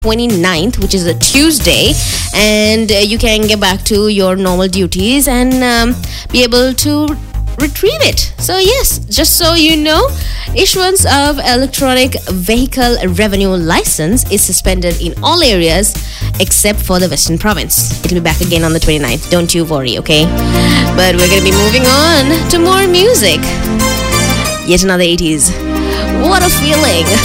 29th, which is a Tuesday, and you can get back to your normal duties and be able to retrieve it. So yes, just so you know, issuance of electronic vehicle revenue license is suspended in all areas except for the Western Province. It'll be back again on the 29th. Don't you worry, okay? But we're going to be moving on to more music. Yet another 80s. What a feeling.